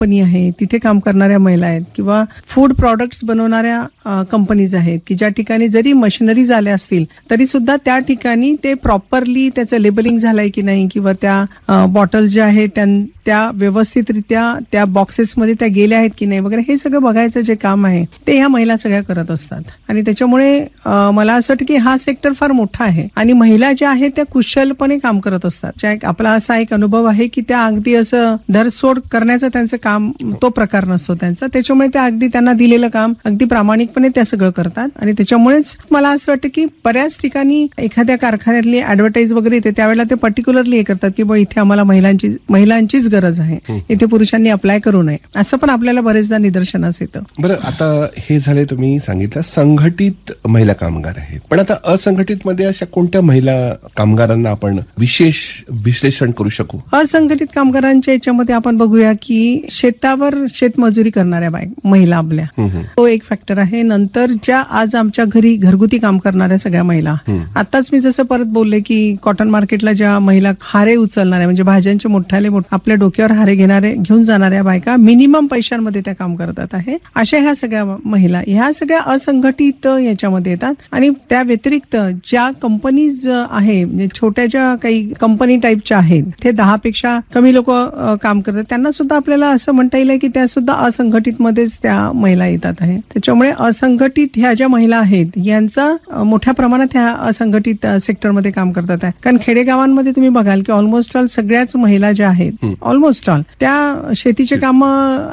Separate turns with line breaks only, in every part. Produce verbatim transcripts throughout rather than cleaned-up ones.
Company आहे तिथे काम करणाऱ्या महिला आहेत किंवा फूड प्रॉडक्ट्स बनवणाऱ्या कंपनीज आहेत की ज्या ठिकाणी जरी मशिनरीज आल्या असतील तरी सुद्धा त्या ठिकाणी ते प्रॉपरली त्याचं लेबलिंग झालंय की नाही किंवा त्या बॉटल ज्या आहेत त्या व्यवस्थितरित्या त्या बॉक्सेसमध्ये त्या गेल्या आहेत की नाही वगैरे हे सगळं बघायचं जे काम आहे ते ह्या महिला सगळ्या करत असतात. आणि त्याच्यामुळे मला असं वाटतं की हा सेक्टर फार मोठा आहे आणि महिला ज्या आहेत त्या कुशलपणे काम करत असतात. आपला असा एक अनुभव आहे की त्या अगदी असं धरसोड करण्याचं त्यांचं काम तो प्रकार नसतो त्यांचा. त्याच्यामुळे त्या अगदी त्यांना दिलेलं काम अगदी प्रामाणिकपणे त्या सगळं करतात आणि त्याच्यामुळेच मला असं वाटतं की बऱ्याच ठिकाणी एखाद्या कारखान्यातली ऍडव्हर्टाईज वगैरे येते त्यावेळेला ते पर्टिक्युलरली हे करतात की बा इथे आम्हाला महिलांची महिलांचीच गरज आहे, इथे पुरुषांनी अप्लाय करू नये, असं पण आपल्याला बरेचदा निदर्शनास येतं.
बरं, आता हे झाले तुम्ही सांगितलं संघटित महिला कामगार आहेत, पण आता असंघटित मध्ये अशा कोणत्या महिला कामगारांना आपण विशेष विश्लेषण करू शकू?
असंघटित कामगारांच्या याच्यामध्ये आपण बघूया की शेतावर शेतमजुरी करणाऱ्या महिला आपल्या, तो एक फॅक्टर आहे. नंतर ज्या आज आमच्या घरी घरगुती काम करणाऱ्या सगळ्या महिला, आताच मी जसं परत बोलले की कॉटन मार्केटला ज्या महिला हारे उचलणाऱ्या म्हणजे भाज्यांचे मोठ्याले आपल्या डोक्यावर हारे घेणारे घेऊन जाणाऱ्या बायका मिनिमम पैशांमध्ये त्या काम करतात आहे. अशा ह्या सगळ्या महिला ह्या सगळ्या असंघटित याच्यामध्ये येतात. आणि त्या व्यतिरिक्त ज्या कंपनीज आहे म्हणजे छोट्या ज्या काही कंपनी टाईपच्या आहेत ते दहा पेक्षा कमी लोक काम करतात त्यांना सुद्धा आपल्याला असं म्हणता येईल की त्या सुद्धा असंघटित मध्येच त्या महिला येतात आहे. त्याच्यामुळे असंघटित ह्या ज्या महिला आहेत यांचा मोठ्या प्रमाणात ह्या असंघटित सेक्टरमध्ये काम करतात आहे. कारण खेडेगावांमध्ये तुम्ही बघाल की ऑलमोस्ट ऑल सगळ्याच महिला ज्या आहेत ऑलमोस्ट ऑल त्या शेतीचे काम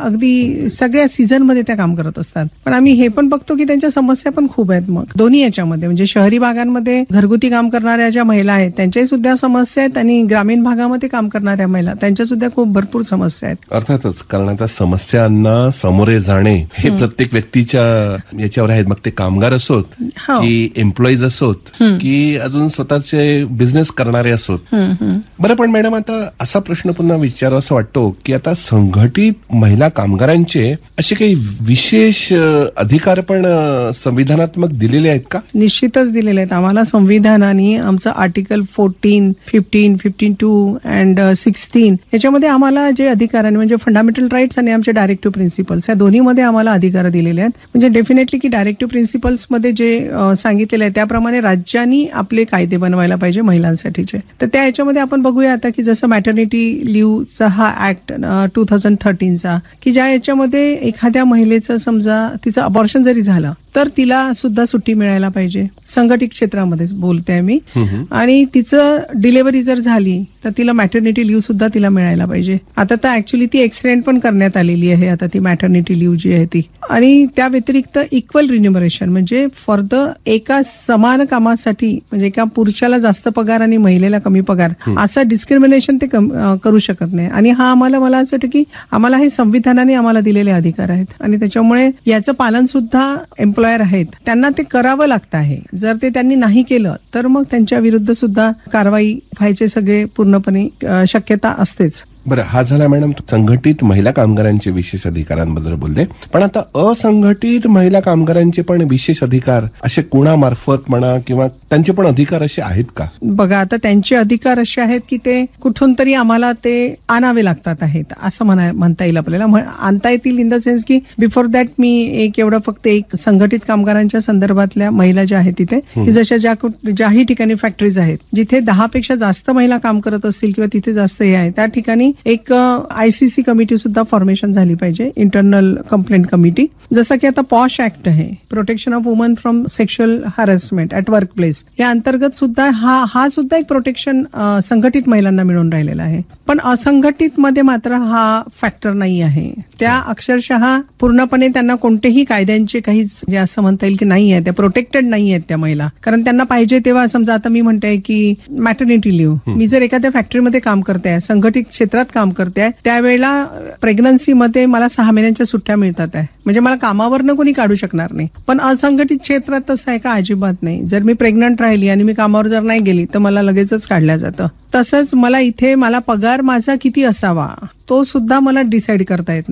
अगदी सगळ्या सीझनमध्ये त्या काम करत असतात. पण आम्ही हे पण बघतो की त्यांच्या समस्या पण खूप आहेत. मग दोन्ही याच्यामध्ये म्हणजे शहरी भागांमध्ये घरगुती काम करणाऱ्या ज्या महिला आहेत त्यांच्याही सुद्धा समस्या आहेत आणि ग्रामीण भागामध्ये काम करणाऱ्या महिला त्यांच्या सुद्धा खूप भरपूर समस्या आहेत.
अर्थातच, कारण आता समस्यांना सामोरे जाणे हे प्रत्येक व्यक्तीच्या याच्यावर आहेत. मग ते कामगार असोत की एम्प्लॉईज असोत की अजून स्वतःचे बिझनेस करणारे असोत. बरं, पण मॅडम आता असा प्रश्न पुन्हा विचारावा असं वाटतो की आता संघटित महिला कामगारांचे असे काही विशेष अधिकार पण संविधानात्मक दिलेले आहेत का?
निश्चितच दिलेले आहेत. आम्हाला संविधानाने आमचं article fourteen fifteen fifteen two and sixteen याच्यामध्ये आम्हाला जे अधिकार आहे म्हणजे फंडामेंटल राईट्स आणि आमचे डायरेक्टिव्ह प्रिन्सिपल्स या दोन्हीमध्ये आम्हाला अधिकार दिलेले आहेत. म्हणजे डेफिनेटली की डायरेक्टिव्ह प्रिन्सिपल्समध्ये जे सांगितलेलं आहे त्याप्रमाणे राज्यांनी आपले कायदे बनवायला पाहिजे महिलांसाठीचे. तर त्या याच्यामध्ये आपण बघूया आता की जसं मॅटर्निटी लिव्हचा हा ऍक्ट टू थाउजंड थर्टीनचा की ज्या याच्यामध्ये एखाद्या महिलेचं समजा तिचं अबॉर्शन जरी झालं तर तिला सुद्धा सुट्टी मिळायला पाहिजे. संघटित क्षेत्रामध्येच बोलते मी. आणि तिचं डिलिव्हरी जर झाली तर तिला मॅटर्निटी लिव्ह सुद्धा तिला मिळायला पाहिजे. आता तर ऍक्च्युली ती एक्सटेंड पण करण्यात आलेली आहे आता ती मॅटर्निटी लिव्ह जी आहे ती. आणि त्या व्यतिरिक्त इक्वल रिन्युमरेशन म्हणजे फॉर द एका समान कामासाठी म्हणजे एका पुरुषाला जास्त पगार आणि महिलेला कमी पगार असं डिस्क्रिमिनेशन ते करू शकत नाही. आणि हा आम्हाला मला असं वाटतं की आम्हाला हे संविधानाने आम्हाला दिलेले अधिकार आहेत आणि त्याच्यामुळे याचं पालन सुद्धा एम्प्लॉयर आहेत त्यांना ते करावं लागतं आहे. जर ते त्यांनी नाही केलं तर मग त्यांच्या विरुद्ध सुद्धा कारवाई व्हायचे सगळे पूर्णपणे शक्यता असतेच.
बरं, हा झाला मॅडम संघटित महिला कामगारांचे विशेष अधिकारांबद्दल बोलले. पण आता असंघटित महिला कामगारांचे पण विशेष अधिकार असे कोणामार्फत म्हणा किंवा त्यांचे पण अधिकार असे आहेत का?
बघा, आता त्यांचे अधिकार असे आहेत की ते कुठून तरी आम्हाला ते आणावे लागतात आहेत असं म्हणा म्हणता येईल आपल्याला. आणता येतील इन द सेन्स की बिफोर दॅट मी एक एवढं फक्त एक संघटित कामगारांच्या संदर्भातल्या महिला ज्या आहेत तिथे की जशा ज्या ज्याही ठिकाणी फॅक्टरीज आहेत जिथे दहा पेक्षा जास्त महिला काम करत असतील किंवा तिथे जास्त हे आहे त्या ठिकाणी एक आयसीसी कमिटी सुद्धा फॉर्मेशन झाली पाहिजे, इंटरनल कंप्लेंट कमिटी. जसं की आता पॉश ऍक्ट आहे, protection of woman from sexual harassment at work place, या अंतर्गत सुद्धा हा हा सुद्धा एक प्रोटेक्शन संघटित महिलांना मिळून राहिलेला आहे. पण असंघटित मध्ये मात्र हा फॅक्टर नाही आहे. त्या अक्षरशः पूर्णपणे त्यांना कोणतेही कायद्यांचे काही जे असं म्हणता येईल की नाही आहे, त्या प्रोटेक्टेड नाही आहेत त्या महिला. कारण त्यांना पाहिजे तेव्हा समजा आता मी म्हणते की मॅटर्निटी लिव्ह, मी जर एखाद्या फॅक्टरीमध्ये काम करते आहे, संघटित क्षेत्रात काम करते आहे, त्यावेळेला प्रेग्नन्सीमध्ये मला सहा महिन्यांच्या सुट्ट्या मिळतात आहे, म्हणजे मला कामावरनं कोणी काढू शकणार नाही. पण असंघटित क्षेत्रात तसं आहे का? अजिबात नाही. जर मी प्रेग्नंट राहिली आणि मी कामावर जर नाही गेली तर मला लगेचच काढल्या जातं. तसंच मला इथे मला पगार माझा किती असावा तो सुद्धा मला डिसाईड करता येत नाही.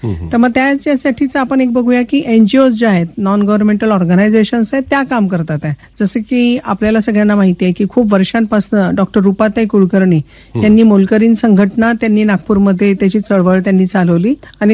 तर मग त्याच्यासाठीच आपण एक बघूया की एनजीओज ज्या आहेत, नॉन गव्हर्नमेंटल ऑर्गनायझेशन्स आहेत, त्या काम करतात आहे. जसं की आपल्याला सगळ्यांना माहिती आहे की खूप वर्षांपासून डॉक्टर रुपाताई कुलकर्णी यांनी मोलकरीण संघटना त्यांनी नागपूरमध्ये त्याची चळवळ त्यांनी चालवली आणि